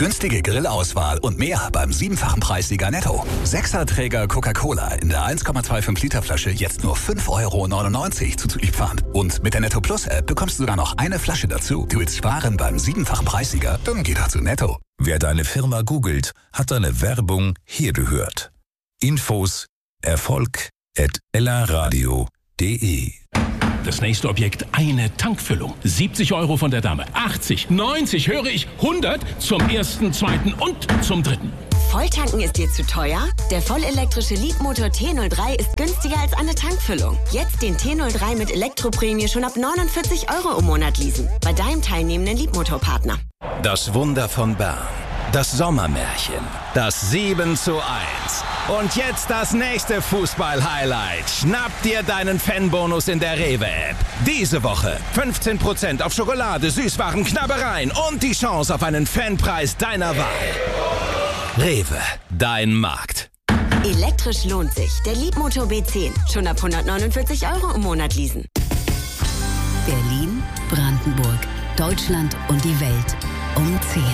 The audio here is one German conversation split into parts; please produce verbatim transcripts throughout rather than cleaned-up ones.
Günstige Grillauswahl und mehr beim siebenfachen Preissieger Netto. Sechserträger Coca-Cola in der eins Komma fünfundzwanzig Liter Flasche jetzt nur fünf Euro neunundneunzig zuzüglich Pfand. Und mit der Netto Plus App bekommst du sogar noch eine Flasche dazu. Du willst sparen beim siebenfachen Preissieger? Dann geh doch zu Netto. Wer deine Firma googelt, hat deine Werbung hier gehört. Infos Erfolg at ellaradio punkt de. Das nächste Objekt, eine Tankfüllung. siebzig Euro von der Dame, achtzig, neunzig, höre ich, hundert zum ersten, zweiten und zum dritten. Volltanken ist dir zu teuer? Der vollelektrische Leapmotor T null drei ist günstiger als eine Tankfüllung. Jetzt den T null drei mit Elektroprämie schon ab neunundvierzig Euro im Monat leasen. Bei deinem teilnehmenden Leapmotor-Partner. Das Wunder von Bern. Das Sommermärchen. Das sieben zu eins. Und jetzt das nächste Fußball-Highlight. Schnapp dir deinen Fanbonus in der Rewe-App. Diese Woche fünfzehn Prozent auf Schokolade, Süßwaren, Knabbereien und die Chance auf einen Fanpreis deiner Wahl. Rewe, dein Markt. Elektrisch lohnt sich. Der Leapmotor B zehn. Schon ab hundertneunundvierzig Euro im Monat leasen. Berlin, Brandenburg, Deutschland und die Welt um zehn.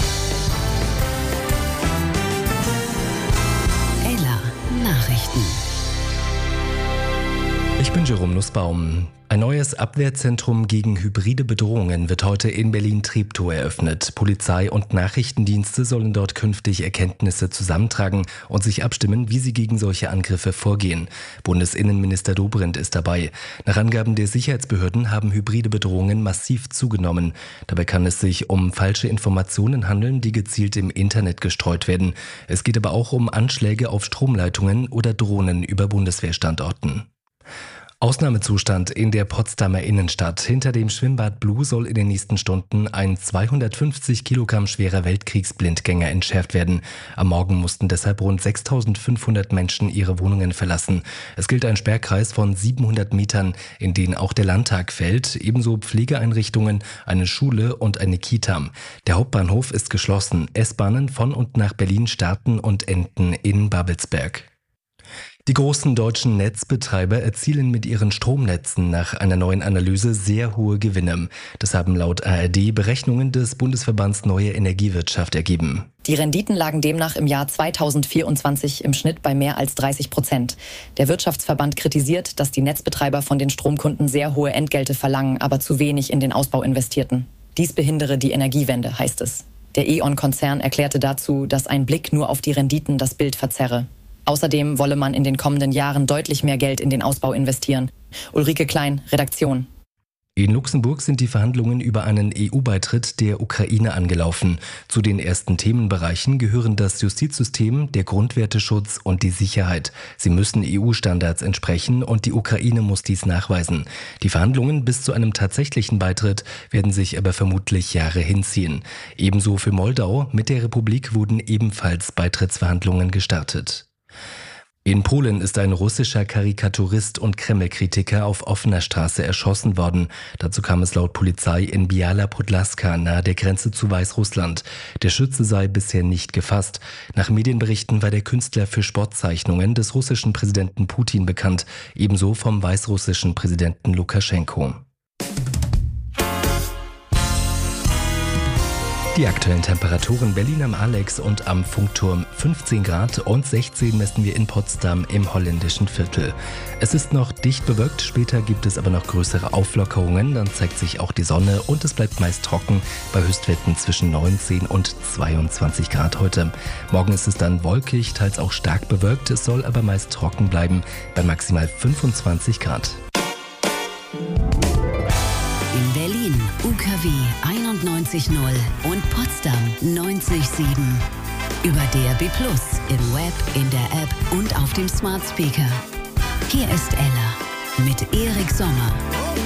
Nachrichten. Ich bin Jerome Nussbaum. Ein neues Abwehrzentrum gegen hybride Bedrohungen wird heute in Berlin-Treptow eröffnet. Polizei und Nachrichtendienste sollen dort künftig Erkenntnisse zusammentragen und sich abstimmen, wie sie gegen solche Angriffe vorgehen. Bundesinnenminister Dobrindt ist dabei. Nach Angaben der Sicherheitsbehörden haben hybride Bedrohungen massiv zugenommen. Dabei kann es sich um falsche Informationen handeln, die gezielt im Internet gestreut werden. Es geht aber auch um Anschläge auf Stromleitungen oder Drohnen über Bundeswehrstandorten. Ausnahmezustand in der Potsdamer Innenstadt. Hinter dem Schwimmbad Blue soll in den nächsten Stunden ein zweihundertfünfzig Kilogramm schwerer Weltkriegsblindgänger entschärft werden. Am Morgen mussten deshalb rund sechstausendfünfhundert Menschen ihre Wohnungen verlassen. Es gilt ein Sperrkreis von siebenhundert Metern, in den auch der Landtag fällt, ebenso Pflegeeinrichtungen, eine Schule und eine Kita. Der Hauptbahnhof ist geschlossen. S-Bahnen von und nach Berlin starten und enden in Babelsberg. Die großen deutschen Netzbetreiber erzielen mit ihren Stromnetzen nach einer neuen Analyse sehr hohe Gewinne. Das haben laut A R D Berechnungen des Bundesverbands Neue Energiewirtschaft ergeben. Die Renditen lagen demnach im Jahr zweitausendvierundzwanzig im Schnitt bei mehr als dreißig Prozent. Der Wirtschaftsverband kritisiert, dass die Netzbetreiber von den Stromkunden sehr hohe Entgelte verlangen, aber zu wenig in den Ausbau investierten. Dies behindere die Energiewende, heißt es. Der E.ON-Konzern erklärte dazu, dass ein Blick nur auf die Renditen das Bild verzerre. Außerdem wolle man in den kommenden Jahren deutlich mehr Geld in den Ausbau investieren. Ulrike Klein, Redaktion. In Luxemburg sind die Verhandlungen über einen E U-Beitritt der Ukraine angelaufen. Zu den ersten Themenbereichen gehören das Justizsystem, der Grundwerteschutz und die Sicherheit. Sie müssen E U-Standards entsprechen und die Ukraine muss dies nachweisen. Die Verhandlungen bis zu einem tatsächlichen Beitritt werden sich aber vermutlich Jahre hinziehen. Ebenso für Moldau. Mit der Republik wurden ebenfalls Beitrittsverhandlungen gestartet. In Polen ist ein russischer Karikaturist und Kreml-Kritiker auf offener Straße erschossen worden. Dazu kam es laut Polizei in Biała Podlaska nahe der Grenze zu Weißrussland. Der Schütze sei bisher nicht gefasst. Nach Medienberichten war der Künstler für Sportzeichnungen des russischen Präsidenten Putin bekannt, ebenso vom weißrussischen Präsidenten Lukaschenko. Die aktuellen Temperaturen: Berlin am Alex und am Funkturm fünfzehn Grad und sechzehn messen wir in Potsdam im holländischen Viertel. Es ist noch dicht bewölkt, später gibt es aber noch größere Auflockerungen, dann zeigt sich auch die Sonne und es bleibt meist trocken bei Höchstwerten zwischen neunzehn und zweiundzwanzig Grad heute. Morgen ist es dann wolkig, teils auch stark bewölkt, es soll aber meist trocken bleiben bei maximal fünfundzwanzig Grad. In Berlin U K W einundneunzig Komma null und Potsdam neunzig Komma sieben. Über D A B plus, im Web, in der App und auf dem Smart Speaker. Hier ist Ella mit Erik Sommer.